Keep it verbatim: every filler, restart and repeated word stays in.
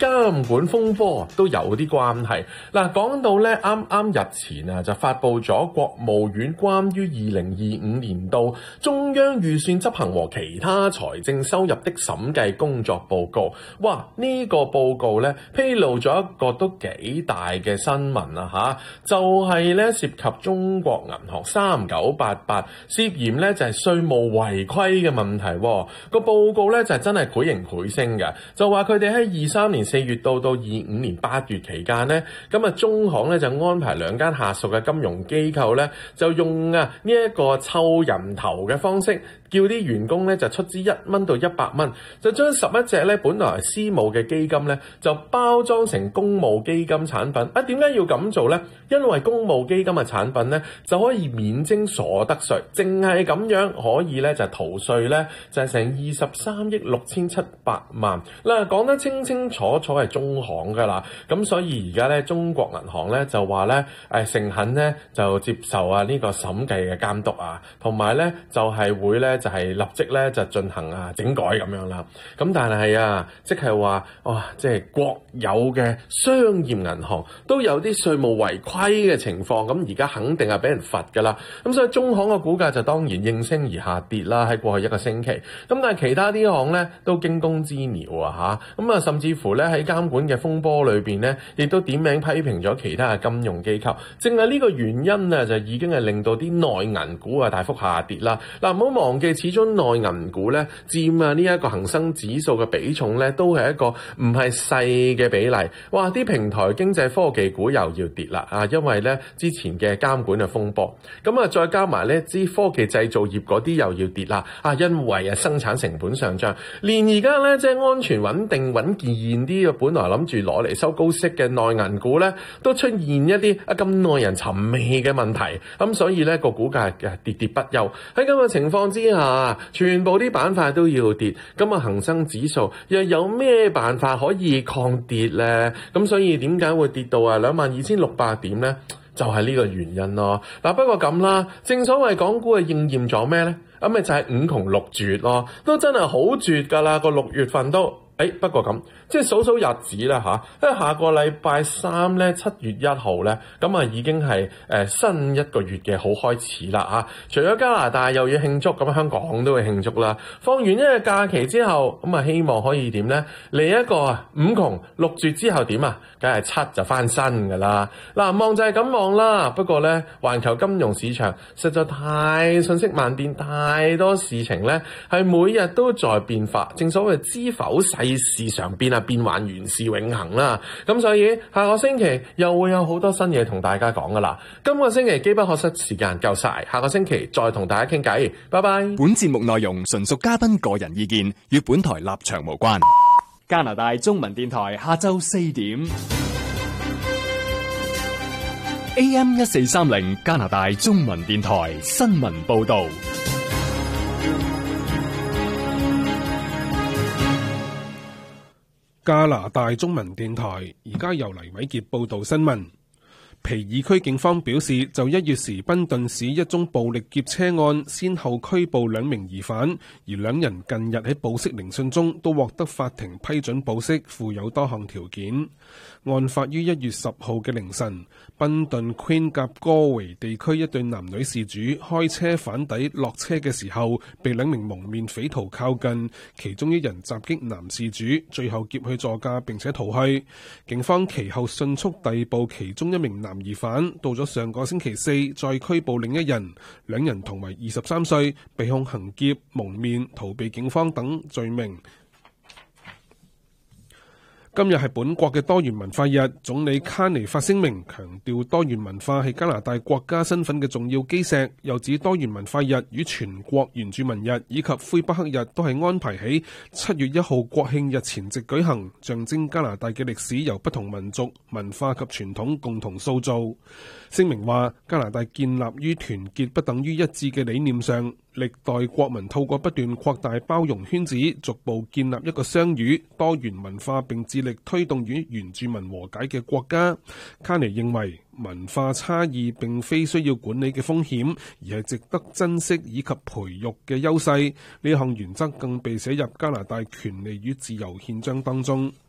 監管風波都有啲關係。嗱，講到咧，啱啱日前啊就發布咗國務院關於二零二五年度中央預算執行和其他財政收入的審計工作報告。哇！呢個報告咧披露咗一個都幾大嘅新聞啊嚇，就係咧涉及中國銀行三九八八涉嫌咧就係稅務違規嘅問題。個報告咧就係真係倍型倍升嘅，就話佢哋喺二三年四月到到二五年八月期間咧，咁啊中行咧就安排兩間下屬嘅金融機構咧，就用啊呢一個湊人頭嘅方式，叫啲員工咧就出資一蚊到一百蚊，就將十一隻咧本來係私募嘅基金咧，就包裝成公募基金產品。啊，點解要咁做咧？因為公募基金嘅產品咧就可以免徵所得稅，淨係咁樣可以咧就逃稅咧就係成二十三億六千七百萬。嗱，講得清清楚楚係中行噶啦，咁所以而家咧中國銀行咧就話咧誒誠懇咧就接受啊呢個審計嘅監督啊，同埋咧就係會咧就係立即咧就進行啊整改咁樣啦。咁但係啊，即係話哇，即係國有嘅商業銀行都有啲稅務違規嘅情況，咁而家肯定係俾人罰噶啦。咁所以中行嘅股價就當然應聲而下跌啦，喺過去一個星期。咁但係其他啲行咧都驚弓之鳥啊嚇，咁啊甚至乎咧喺監管嘅風波裏邊咧，亦都點名批評咗其他嘅金融機構。正係呢個原因啊，就已經係令到啲內銀股啊大幅下跌啦。嗱，唔好忘記，始終內銀股咧佔啊呢一個恒生指數嘅比重咧，都係一個唔係細嘅比例。哇！啲平台經濟科技股又要跌啦啊，因為咧之前嘅監管嘅風波，咁啊再加埋咧啲科技製造業嗰啲又要跌啦啊，因為啊生產成本上漲，連而家咧即係安全穩定穩健啲嘅，本來諗住攞嚟收高息嘅內銀股咧，都出現一啲啊咁耐人尋味嘅問題，咁所以咧個股價嘅跌跌不休。喺咁嘅情況之下，全部啲板塊都要跌，咁啊恒生指數又有咩辦法可以抗跌咧？咁所以點解會跌到啊兩萬二千六百點咧？就係呢個原因咯。嗱，不過咁啦，正所謂港股係應驗咗咩咧？咁咪就係五窮六絕咯，都真係好絕㗎啦，個六月份都。誒不過咁，即係數數日子啦嚇，因為下個禮拜三咧，七月一號咧，咁啊已經係誒、呃、新一個月嘅好開始啦嚇。除咗加拿大又要慶祝，咁香港都會慶祝啦。放完一日假期之後，咁啊希望可以點咧？嚟一個啊五窮六絕之後點啊？梗係七就翻身㗎啦。嗱，望就係咁望啦。不過咧，環球金融市場實在太信息萬變，太多事情咧係每日都在變化。正所謂知否世事常變啊，變幻原是永恆啦。咁所以下個星期又會有好多新嘢同大家講噶啦。今個星期機不可失，時間夠晒，下個星期再同大家傾偈。拜拜。 本節目內容純屬嘉賓個人意見，與本台立場無關。加拿大中文電台下晝四點 A M 一四三零，加拿大中文電台新聞報道。 加拿大中文電台而家由黎偉傑報道新聞。皮爾區警方表示，就一月時賓頓市一宗暴力劫車案，先後拘捕兩名疑犯，而兩人近日喺保釋聆訊中都獲得法庭批准保釋，附有多項條件。案發於一月十號嘅凌晨，賓頓 Queen 夾哥維地區一對男女事主開車返抵落車嘅時候，被兩名蒙面匪徒靠近，其中一人襲擊男事主，最後劫去座駕並且逃去。警方其後迅速逮捕其中一名男疑犯，到咗上個星期四再拘捕另一人，兩人同為二十三歲，被控行劫、蒙面、逃避警方等罪名。今日係本國嘅多元文化日，總理卡尼發聲明強調多元文化係加拿大國家身份嘅重要基石，又指多元文化日與全國原住民日以及魁北克日都係安排喺七月一號國慶日前夕舉行，象徵加拿大嘅歷史由不同民族、文化及傳統共同塑造。聲明話，加拿大建立於團結不等於一致嘅理念上，歷代國民透過不斷擴大包容圈子，逐步建立一個雙語、多元文化並致力推動與原住民和解嘅國家。卡尼認為，文化差異並非需要管理嘅風險，而係值得珍惜以及培育嘅優勢。呢項原則更被寫入加拿大權利與自由憲章當中。